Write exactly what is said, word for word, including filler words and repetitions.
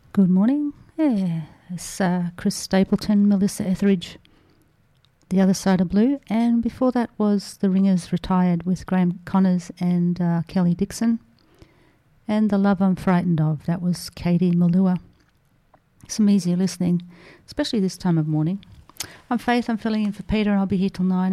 Good morning. Yeah, it's uh, Chris Stapleton, Melissa Etheridge, The Other Side of Blue, and before that was The Ringers Retired with Graham Connors and uh, Kelly Dixon, and The Love I'm Frightened Of, that was Katie Malua. Some easier listening, especially this time of morning. I'm Faith, I'm filling in for Peter, and I'll be here till nine.